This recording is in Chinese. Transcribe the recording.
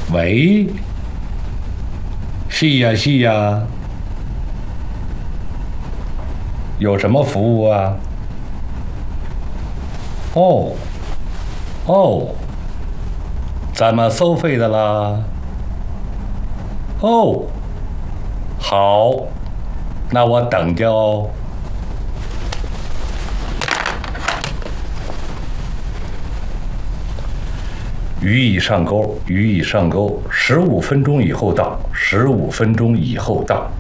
喂，是呀是呀，有什么服务啊？哦哦，怎么收费的啦？哦，好，那我等着哦。鱼已上钩，鱼已上钩，15分钟以后到，15分钟以后到。